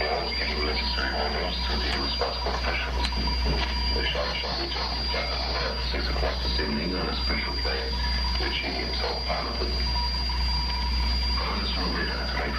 all any necessary orders to the responsible officials. The Shah shall return to Japan at 6 o'clock this evening on a special plane, which he himself piloted. Orders from Rita to make